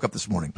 woke up this morning.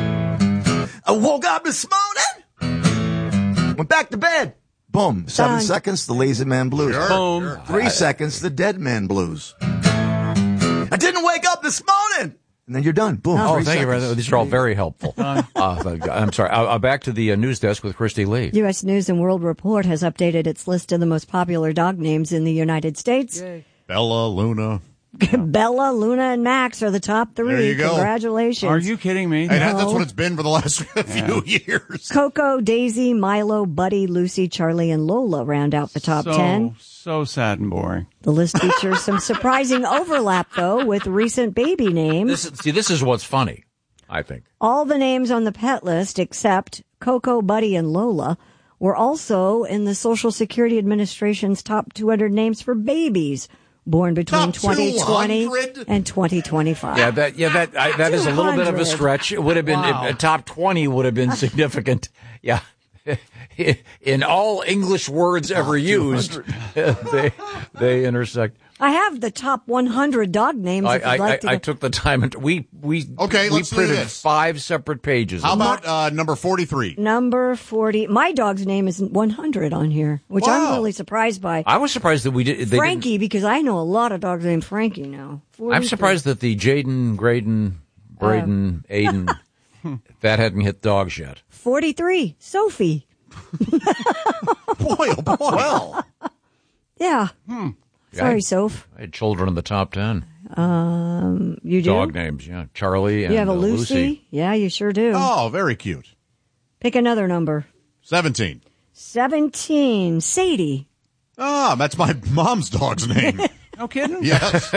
Went back to bed. Boom. 7 seconds, the lazy man blues. Boom. Sure. 3 seconds, the dead man blues. I didn't wake up this morning. And then you're done. Boom. Oh, thank you, brother. These are all very helpful. I'm sorry. Back to the news desk with Christy Lee. U.S. News and World Report has updated its list of the most popular dog names in the United States. Yay. Bella, Luna. Bella, Luna, and Max are the top 3. There you go. Congratulations. Are you kidding me? Hey, No. that's what it's been for the last few years. Coco, Daisy, Milo, Buddy, Lucy, Charlie, and Lola round out the top 10. So sad and boring. The list features some surprising overlap, though, with recent baby names. This is what's funny, I think. All the names on the pet list, except Coco, Buddy, and Lola, were also in the Social Security Administration's top 200 names for babies born between 2020 and 2025. Yeah, that is a little bit of a stretch. It would have been top 20 would have been significant. Yeah. In all English words ever used, they intersect. I have the top 100 dog names. I took the time and we printed 5 separate pages. How about number 43? Number 40. My dog's name is 100 on here, which I'm really surprised by. I was surprised that we did Frankie, because I know a lot of dogs named Frankie now. 43. I'm surprised that the Jaden, Graydon, Braden, Aiden, that hadn't hit dogs yet. 43. Sophie. Boy, oh boy. Well. Yeah. Sorry, Soph. I had children in the top 10. You do? Dog names, yeah. Charlie and You have a Lucy. Yeah, you sure do. Oh, very cute. Pick another number. 17. 17. Sadie. Ah, that's my mom's dog's name. No kidding? Yes.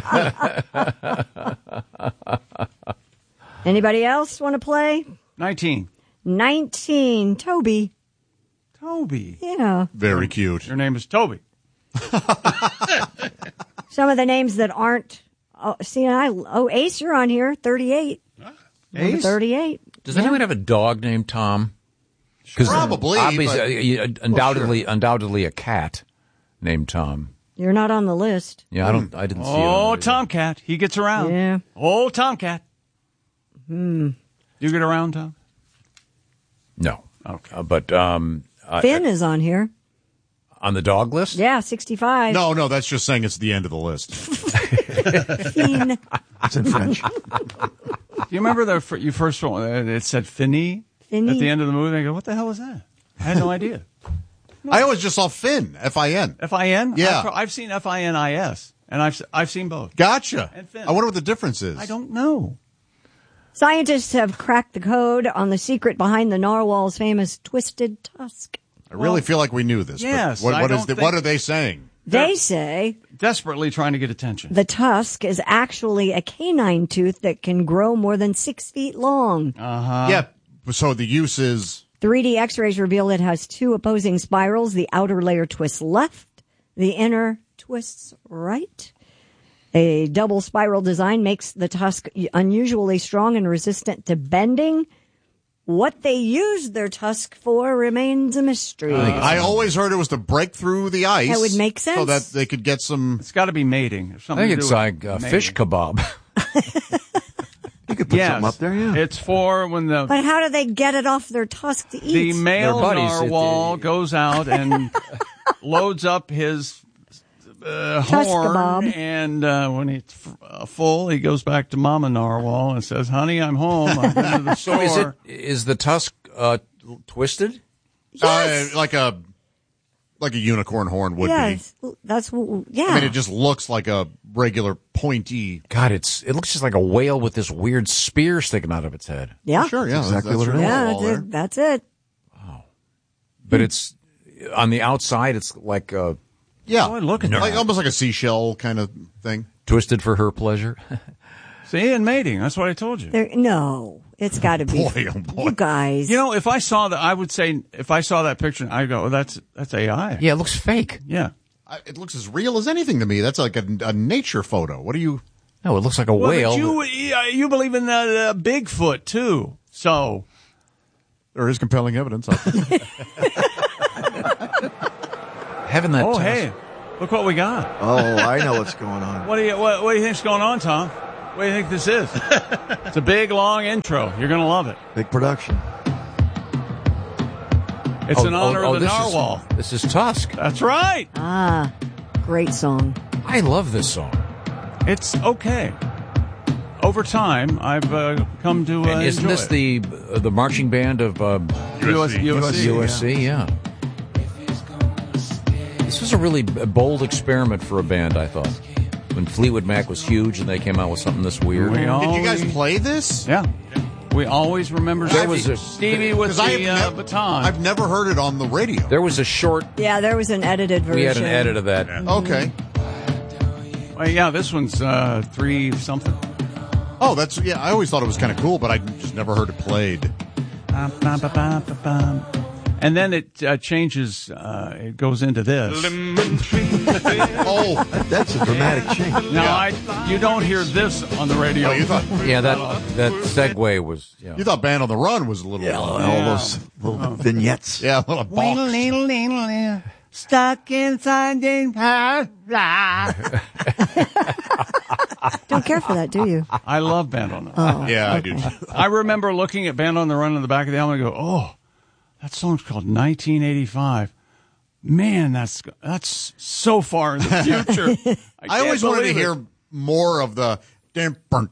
Anybody else want to play? 19. 19. Toby. Toby. Yeah. Very cute. Your name is Toby. Some of the names that aren't. Ace, you're on here. 38. Number 38. Does anyone have a dog named Tom? Probably. Obviously, undoubtedly a cat named Tom. You're not on the list. Yeah, I didn't see it. Oh, Tomcat. He gets around. Yeah. Oh, Tomcat. You get around, Tom? No. Okay. But Finn is on here. on the dog list? Yeah, 65. No, that's just saying it's the end of the list. Finn. It's in French. Do you remember you first one? It said Finny at the end of the movie. I go, what the hell is that? I had no idea. I always just saw Finn, F-I-N. F-I-N? Yeah. I've seen F-I-N-I-S, and I've seen both. Gotcha. And Finn. I wonder what the difference is. I don't know. Scientists have cracked the code on the secret behind the narwhal's famous twisted tusk. I really feel like we knew this. Yes. But what are they saying? They say Desperately trying to get attention. the tusk is actually a canine tooth that can grow more than 6 feet long. Yeah. So the use is 3D x-rays reveal it has 2 opposing spirals. The outer layer twists left, the inner twists right. A double spiral design makes the tusk unusually strong and resistant to bending. What they use their tusk for remains a mystery. I always heard it was to break through the ice. That would make sense. So that they could get some. It's got to be mating. I think it's like fish kebab. You could put something up there, yeah. It's for when But how do they get it off their tusk to eat? the male Their buddies, narwhal goes out and loads up his horn, kebab. and when he's full, he goes back to Mama Narwhal and says, "Honey, I'm home. I've been to the store." So is the tusk twisted? Yes. Like a unicorn horn would Yes, that's yeah. be. I mean, it just looks like a regular pointy. God, it looks just like a whale with this weird spear sticking out of its head. yeah, Sure, yeah, exactly what it your is. yeah, narwhal there. that's it. But it's on the outside. It's like Yeah, look at that. almost like a seashell kind of thing. twisted for her pleasure. See, and mating. That's what I told you. No, it's got to be. Boy, oh boy. You guys. You know, if I saw that, I would say, if I saw that picture, I'd go, oh, that's AI. Yeah, it looks fake. Yeah. It looks as real as anything to me. That's like a nature photo. What do you? No, it looks like a Well, whale. but you believe in the Bigfoot too, so There is compelling evidence. Having that. oh tusk. hey, look what we got. Oh, I know what's going on. What do you think's going on, Tom? What do you think this is? It's a big, long intro. You're going to love it. Big production. It's in honor of the this narwhal. This is Tusk. That's right. Ah, great song. I love this song. It's okay. Over time, I've come to And isn't enjoy this it. the marching band of USC? Yeah. This was a really bold experiment for a band, I thought. When Fleetwood Mac was huge and they came out with something this weird. We Did always, you guys play this? Yeah. We always remember There was Stevie with the baton. I've never heard it on the radio. There was a short. Yeah, there was an edited version. We had an edit of that. Okay. Well, yeah, this one's 3 something. Oh, that's yeah. I always thought it was kind of cool, but I just never heard it played. And then it changes. It goes into this. Oh, That's a dramatic change. Now, you don't hear this on the radio. oh, you thought Yeah, that segue was. Yeah. you thought Band on the Run was a little All those little vignettes. yeah, a little box. Stuck inside the Don't care for that, do you? I love Band on the Run. Oh, Yeah, I okay. do. I remember looking at Band on the Run in the back of the album and go, oh, that song's called 1985. Man, that's so far in the future. I always wanted to hear more of the. I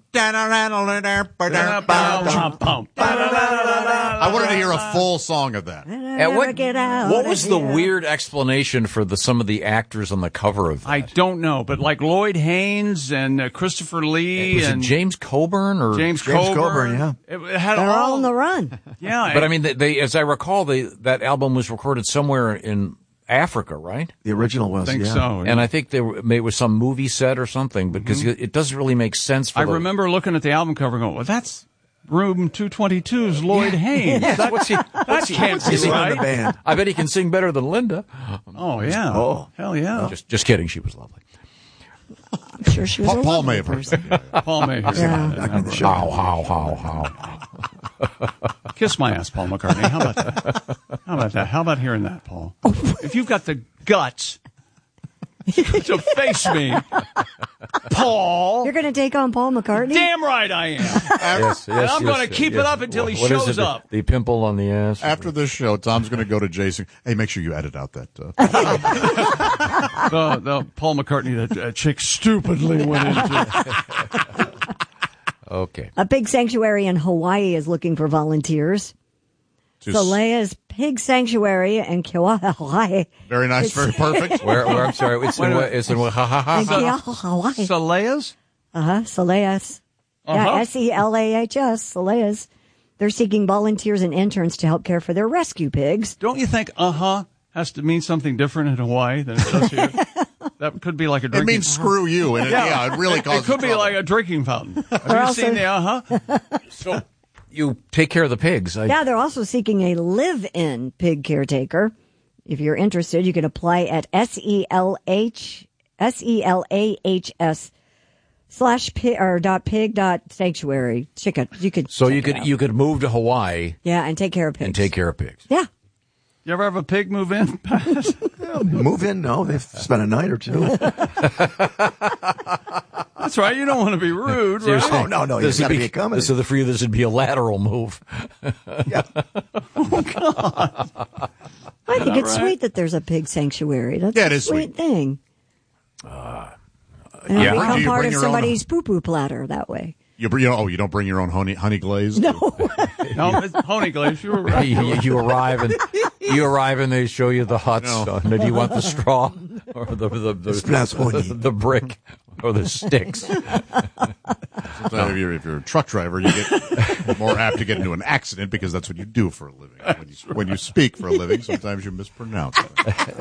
wanted to hear a full song of that. What was the weird explanation for some of the actors on the cover of that? I don't know, but like Lloyd Haynes and Christopher Lee Was and it James Coburn or James Coburn, Coburn, yeah. It had They're all on the run. Yeah, But I mean, they as I recall, that album was recorded somewhere in Africa, right? The original was, I think yeah. so. And I think there was some movie set or something, because it doesn't really make sense for I remember looking at the album cover and going, well, that's Room 222's Lloyd Haynes. That can't be He's in the right. band. I bet he can sing better than Linda. Oh, yeah. Oh. Hell yeah. Just kidding. She was lovely. I'm sure she was a Paul lovely Mayhew. person. Paul Mayhew. Yeah. Back in the show. How. Kiss my ass, Paul McCartney. How about that? How about that? How about hearing that, Paul? If you've got the guts to face me, Paul. You're going to take on Paul McCartney? Damn right I am. Yes, And I'm going to keep it up until he What is shows it? up. The pimple on the ass. After this show, Tom's going to go to Jason. Hey, make sure you edit out that. The Paul McCartney that chick stupidly went into. Okay. A pig sanctuary in Hawaii is looking for volunteers. Salea's Pig Sanctuary in Kiawah, Hawaii. Very nice, very perfect. Where I'm sorry. It's in Hawaii. Salea's? Salea's. Yeah, S-E-L-A-H-S, Salea's. They're seeking volunteers and interns to help care for their rescue pigs. Don't you think has to mean something different in Hawaii than it does here? That could be like a It drinking means screw you, and it really causes It could be trouble. like a drinking fountain. Have you seen the So you take care of the pigs. Yeah, they're also seeking a live-in pig caretaker. If you're interested, you can apply at SELAHS/pig.sanctuary. You could move to Hawaii Yeah, and take care of pigs. and take care of pigs. Yeah. You ever have a pig move in? Move in? No, they've spent a night or two. That's right. You don't want to be rude, right? Oh, no, you got to be accommodating. So for you, this would be a lateral move. Yeah. I think it's sweet that there's a pig sanctuary. That's Yeah, it a is sweet sweet. thing. yeah. Become Do you part bring of your own- somebody's poo-poo platter that way. You don't bring your own honey glaze? No. No, it's Honey Glaze. You were right. You arrive and they show you the huts. No. Do you want the straw or the brick or the sticks? Sometimes if you're a truck driver, you get more apt to get into an accident because that's what you do for a living. When you speak for a living, sometimes you mispronounce it.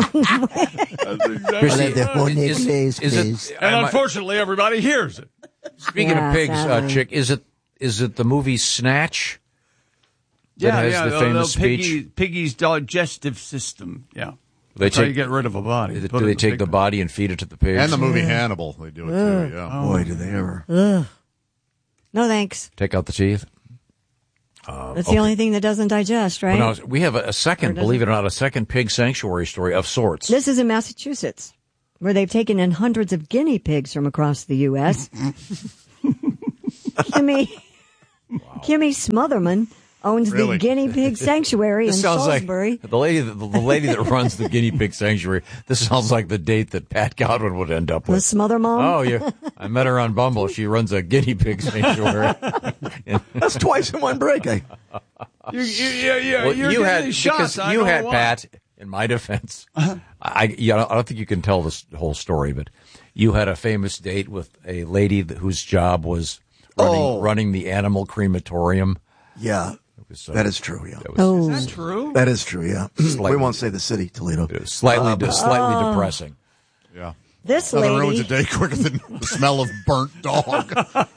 And unfortunately, everybody hears it. Speaking of pigs, sadly. Chick, is it the movie Snatch? That has the famous speech. Piggy's digestive system. Yeah. They That's how you get rid of a body. Do Put it they in take pig the pen. body and feed it to the pigs? And the movie Hannibal, they do it too. Yeah. Boy, do they ever. No thanks. Take out the teeth? That's the only thing that doesn't digest, right? Well, now, we have a second, believe it or not, a second pig sanctuary story of sorts. This is in Massachusetts, where they've taken in hundreds of guinea pigs from across the U.S. Kimmy Smotherman owns Really? the Guinea Pig Sanctuary in This sounds Salisbury. like the lady that runs the guinea pig sanctuary. This sounds like the date that Pat Godwin would end up The with. Smother Mom. Oh, yeah. I met her on Bumble. She runs a guinea pig sanctuary. That's twice in one break. Well, You're you getting had these shots. because I you don't had know why. Pat. In my defense, I don't think you can tell this whole story, but you had a famous date with a lady whose job was running the animal crematorium. Yeah, that is true. Yeah, Oh, Is that true? that is true. Yeah, Slightly. we won't say the city, Toledo. It was slightly depressing. Yeah. this Nothing ruins a lady. day quicker than the smell of burnt dog.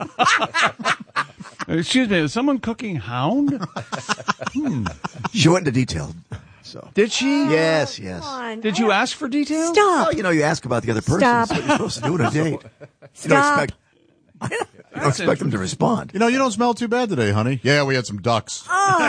Excuse me, is someone cooking hound? She went into detail. So Did she? yes. Did you ask for details? Stop. Well, you ask about the other person. Stop. That's what you're supposed to do on a date. You don't Stop. expect. You don't expect them to respond. You don't smell too bad today, honey. Yeah, we had some ducks.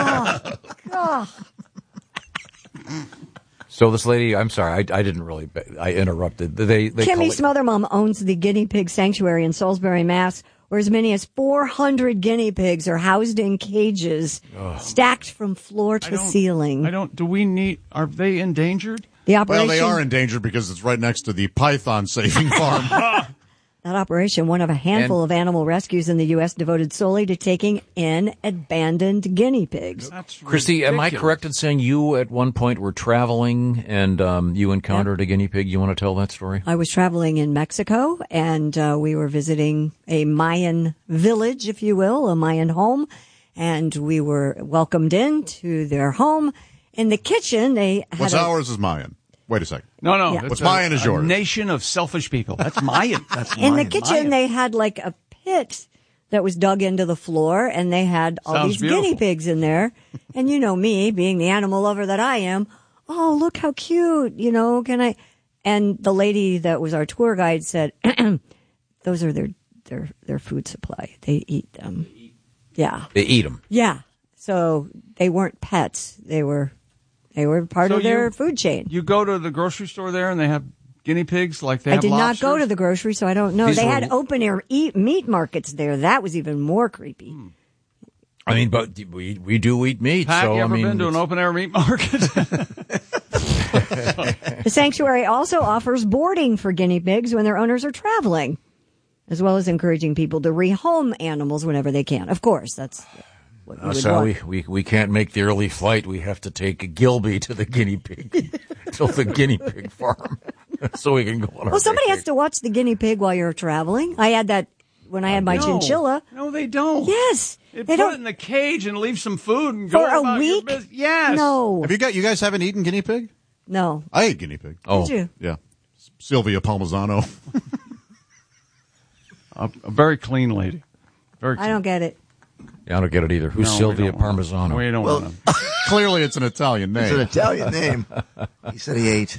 So this lady, I'm sorry, I didn't really, I interrupted. They Kimmy Smothermom owns the Guinea Pig Sanctuary in Salisbury, Mass., where as many as 400 guinea pigs are housed in cages, stacked from floor to ceiling. Are they endangered? The operation, Well, they are endangered because it's right next to the python saving farm. that operation, one of a handful of animal rescues in the U.S. devoted solely to taking in abandoned guinea pigs. That's Christy, am I ridiculous. correct in saying you at one point were traveling and you encountered a guinea pig? You want to tell that story? I was traveling in Mexico, and we were visiting a Mayan village, if you will, a Mayan home, and we were welcomed into their home. In the kitchen, they had What's ours is Mayan. Wait a second. No. Yeah. It's What's Mayan is yours. A nation of selfish people. That's Mayan. That's in the Mayan. kitchen, Mayan. they had like a pit that was dug into the floor, and they had all Sounds these beautiful. guinea pigs in there. And you know me, being the animal lover that I am, oh, look how cute, can I? And the lady that was our tour guide said, those are their food supply. They eat them. Yeah. They eat them. Yeah. So they weren't pets. They were part So of their you- food chain. You go to the grocery store there and they have guinea pigs like they I have did not go lobsters? to the grocery, so I don't know. These They were- had open air meat markets there. That was even more creepy. I mean, but we do eat meat. Pat, so you ever I mean, been to an open air meat market? The sanctuary also offers boarding for guinea pigs when their owners are traveling, as well as encouraging people to rehome animals whenever they can. Of course, that's what we would so want. we can't make the early flight. We have to take Gilby to the guinea pig, to the guinea pig farm, so we can go on our Well, somebody has vacation. to watch the guinea pig while you're traveling. I had that when I had my chinchilla. No, they don't. Yes. They They put don't- it in the cage and leave some food and go For a about your week? business. Yes. No. You guys haven't eaten guinea pig? No. I ate guinea pig. Oh, Did you? Yeah. Sylvia Palmisano. A very clean lady. Very clean. I don't get it. I don't get it either. Who's No, we Sylvia don't want Parmesano? We don't Well, want them. Clearly it's an Italian It's an name. Italian name. He said he ate.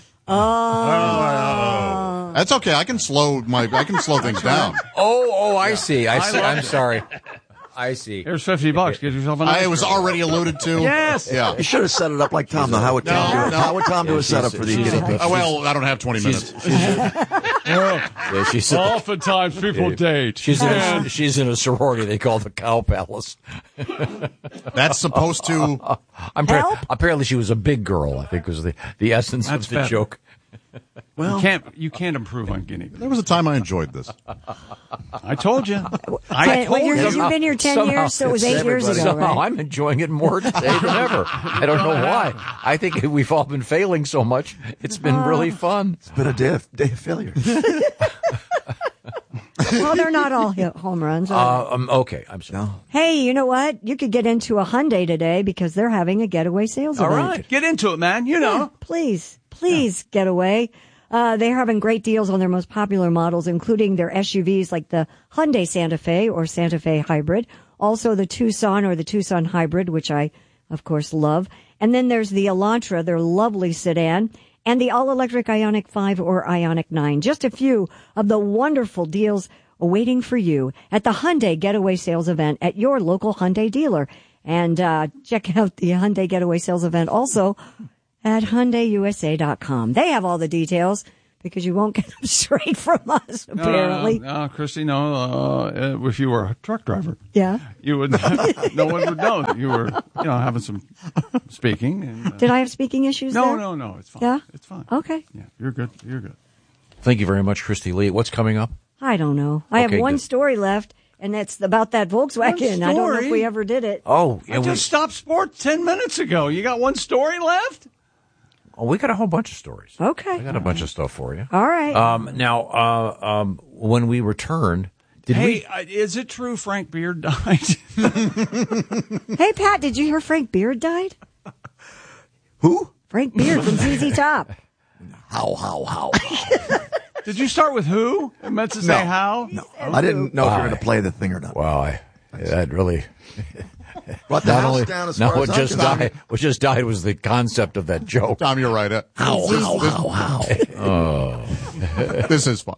That's okay. I can slow things down. I see. I see. I'm sorry. I see. Here's $50. Get yourself an ice I was cream. already alluded to. Yes. Yeah. You should have set it up like Tom. How would Tom do it? How would Tom do a setup for these guinea pigs? Well, I don't have 20 minutes. Yeah, she's Oftentimes people date. she's in a sorority they call the Cow Palace. That's supposed to. Apparently, she was a big girl. I think was the essence That's of the better. joke. You can't improve on guinea pigs. There was a time I enjoyed this. I told you. You've been here 10 years, so it was 8 years ago, Somehow right? I'm enjoying it more today than ever. I don't know why. I think we've all been failing so much. It's been really fun. It's been a day of failure. Well, they're not all home runs. are they? Okay, I'm sorry. Hey, you know what? You could get into a Hyundai today because they're having a getaway sales All event. right. Get into it, man. You know. Please get away. They're having great deals on their most popular models, including their SUVs like the Hyundai Santa Fe or Santa Fe Hybrid, also the Tucson or the Tucson Hybrid, which I, of course, love. And then there's the Elantra, their lovely sedan, and the all-electric Ioniq 5 or Ioniq 9. Just a few of the wonderful deals awaiting for you at the Hyundai Getaway Sales Event at your local Hyundai dealer. And check out the Hyundai Getaway Sales Event also at HyundaiUSA.com. They have all the details. because you won't get them straight from us, apparently. No, Christy, no. If you were a truck driver, Yeah. you would. No one would know that you were, having some speaking. And, Did I have speaking issues there? No. It's fine. Yeah? It's fine. Okay. Yeah, you're good. Thank you very much, Christy Lee. What's coming up? I don't know. I have one story left, and that's about that Volkswagen. I don't know if we ever did it. Oh, I just stopped sports 10 minutes ago. You got one story left? Oh, we got a whole bunch of stories. Okay. I got a bunch of stuff for you. All right. Now, when we return, is it true Frank Beard died? Hey, Pat, did you hear Frank Beard died? Who? Frank Beard from ZZ Top. How? Did you start with who? It meant to say how? No. I didn't know if you were going to play the thing or not. Wow, that really... Brought the house down as far as what just died was the concept of that joke. Tom, you're right. How? Oh. This is fun.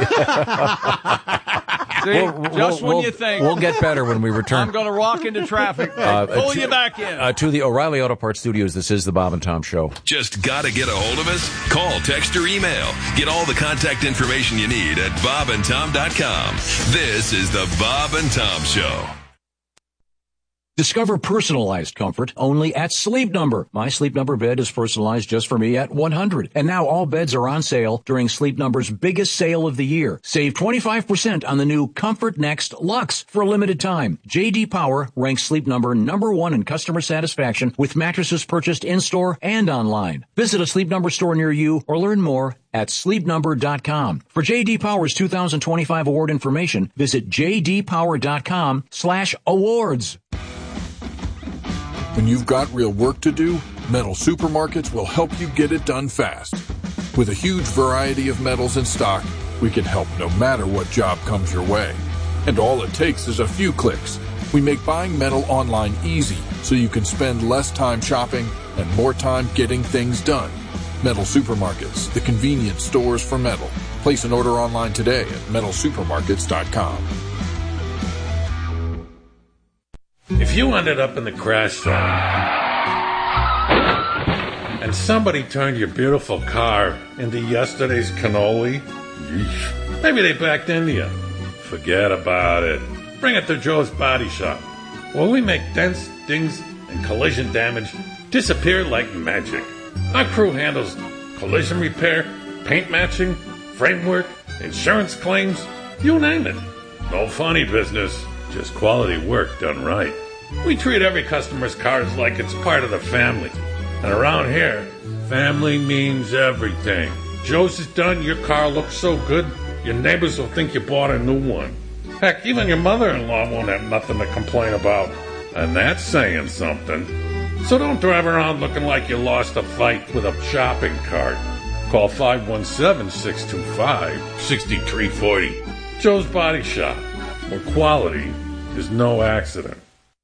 See, when you think. We'll get better when we return. I'm going to walk into traffic, pull you back in. To the O'Reilly Auto Parts Studios, this is the Bob and Tom Show. Just got to get a hold of us? Call, text, or email. Get all the contact information you need at bobandtom.com. This is the Bob and Tom Show. Discover personalized comfort only at Sleep Number. My Sleep Number bed is personalized just for me at $100. And now all beds are on sale during Sleep Number's biggest sale of the year. Save 25% on the new Comfort Next Luxe for a limited time. J.D. Power ranks Sleep Number #1 in customer satisfaction with mattresses purchased in-store and online. Visit a Sleep Number store near you or learn more at sleepnumber.com. For J.D. Power's 2025 award information, visit jdpower.com/awards. When you've got real work to do, Metal Supermarkets will help you get it done fast. With a huge variety of metals in stock, we can help no matter what job comes your way. And all it takes is a few clicks. We make buying metal online easy so you can spend less time shopping and more time getting things done. Metal Supermarkets, the convenience stores for metal. Place an order online today at metalsupermarkets.com. If you ended up in the crash zone and somebody turned your beautiful car into yesterday's cannoli, maybe they backed into you. Forget about it. Bring it to Joe's Body Shop, where we make dents, dings, and collision damage disappear like magic. Our crew handles collision repair, paint matching, framework, insurance claims, you name it. No funny business. Just quality work done right. We treat every customer's cars like it's part of the family. And around here, family means everything. Joe's is done, your car looks so good, your neighbors will think you bought a new one. Heck, even your mother-in-law won't have nothing to complain about. And that's saying something. So don't drive around looking like you lost a fight with a shopping cart. Call 517-625-6340. Joe's Body Shop, where quality is no accident.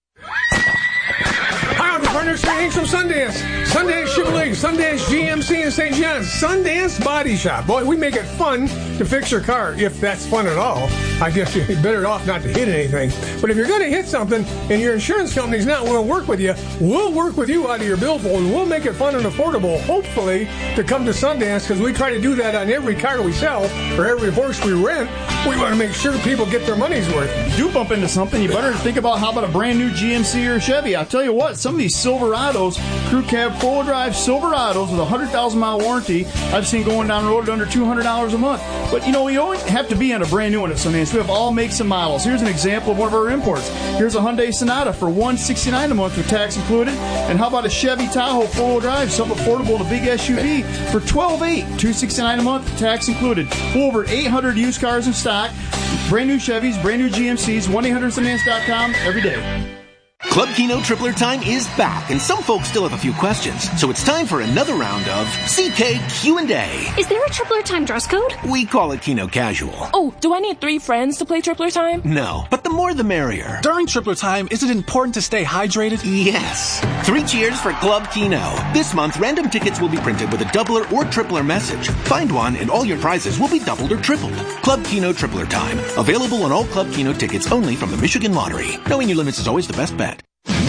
Hi, I'm Partner Strange from Sundance. Sundance Chevrolet, Sundance GMC in St. John's. Sundance Body Shop. Boy, we make it fun to fix your car, if that's fun at all. I guess you'd be better off not to hit anything. But if you're going to hit something and your insurance company's not willing to work with you, we'll work with you out of your billfold, and we'll make it fun and affordable, hopefully, to come to Sundance, because we try to do that on every car we sell or every horse we rent. We want to make sure people get their money's worth. If you do bump into something, you better think about how about a brand new GMC or Chevy. I'll tell you what, some of these Silverados, crew cab, four-wheel drive Silverados with a 100,000-mile warranty, I've seen going down the road at under $200 a month. But, you know, you don't have to be on a brand new one at Sundance. We have all makes and models. Here's an example of one of our imports. Here's a Hyundai Sonata for $169 a month with tax included. And how about a Chevy Tahoe four-wheel drive, something affordable to big SUV for $12,800, $269 a month with tax included. Over 800 used cars in stock. Brand new Chevys, brand new GMCs, 1-800-Sundance.com every day. Club Kino Tripler Time is back, and some folks still have a few questions. So it's time for another round of CK Q&A. Is there a Tripler Time dress code? We call it Kino Casual. Oh, do I need 3 friends to play Tripler Time? No, but the more the merrier. During Tripler Time, is it important to stay hydrated? Yes. 3 cheers for Club Kino. This month, random tickets will be printed with a doubler or tripler message. Find one, and all your prizes will be doubled or tripled. Club Kino Tripler Time. Available on all Club Kino tickets only from the Michigan Lottery. Knowing your limits is always the best bet.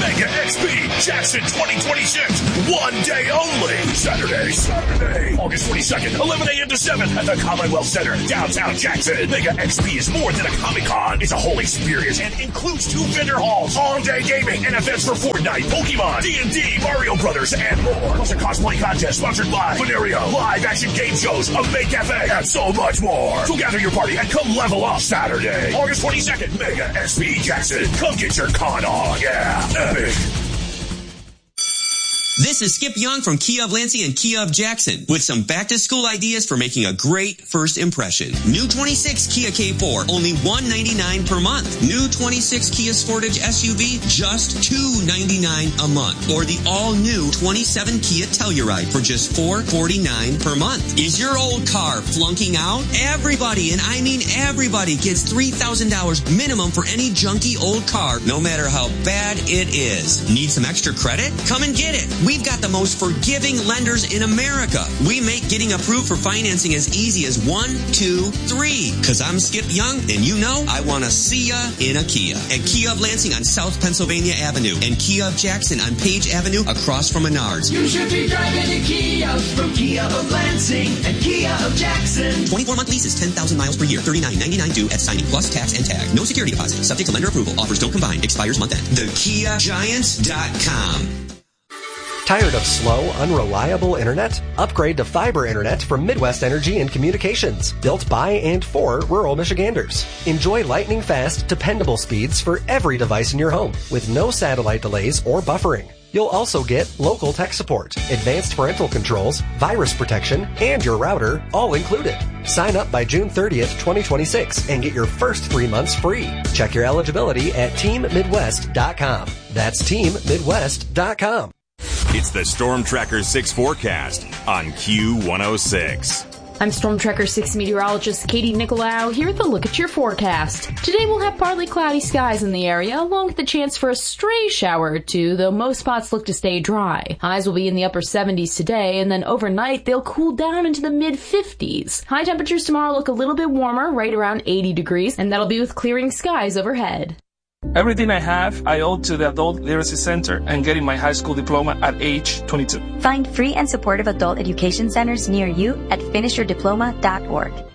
Mega XP Jackson 2026. One day only. Saturday, August 22nd, 11 a.m. to 7 at the Commonwealth Center, downtown Jackson. Mega XP is more than a Comic-Con. It's a whole experience and includes 2 vendor halls, all-day gaming, and events for Fortnite, Pokemon, D&D, Mario Brothers, and more. Plus a cosplay contest sponsored by Venerio, live action game shows, a May Cafe, and so much more. So gather your party and come level up Saturday, August 22nd, Mega XP Jackson. Come get your con on. Yeah, epic. This is Skip Young from Kia of Lansing and Kia of Jackson with some back-to-school ideas for making a great first impression. New 26 Kia K4, only $199 per month. New 26 Kia Sportage SUV, just $299 a month. Or the all-new 27 Kia Telluride for just $449 per month. Is your old car flunking out? Everybody, and I mean everybody, gets $3,000 minimum for any junky old car, no matter how bad it is. Need some extra credit? Come and get it. We've got the most forgiving lenders in America. We make getting approved for financing as easy as 1, 2, 3. Cause I'm Skip Young, and you know I want to see ya in a Kia. At Kia of Lansing on South Pennsylvania Avenue and Kia of Jackson on Page Avenue across from Menards. You should be driving a Kia from Kia of Lansing and Kia of Jackson. 24-month leases, 10,000 miles per year, $39.99 due at signing plus tax and tag. No security deposit. Subject to lender approval. Offers don't combine. Expires month end. TheKiaGiants.com. Tired of slow, unreliable internet? Upgrade to fiber internet from Midwest Energy and Communications, built by and for rural Michiganders. Enjoy lightning-fast, dependable speeds for every device in your home, with no satellite delays or buffering. You'll also get local tech support, advanced parental controls, virus protection, and your router, all included. Sign up by June 30th, 2026, and get your first 3 months free. Check your eligibility at TeamMidwest.com. That's TeamMidwest.com. It's the Storm Tracker 6 forecast on Q106. I'm Storm Tracker 6 meteorologist Katie Nicolau here with a look at your forecast. Today we'll have partly cloudy skies in the area, along with the chance for a stray shower or two, though most spots look to stay dry. Highs will be in the upper 70s today, and then overnight they'll cool down into the mid-50s. High temperatures tomorrow look a little bit warmer, right around 80 degrees, and that'll be with clearing skies overhead. Everything I have, I owe to the Adult Literacy Center and getting my high school diploma at age 22. Find free and supportive adult education centers near you at finishyourdiploma.org.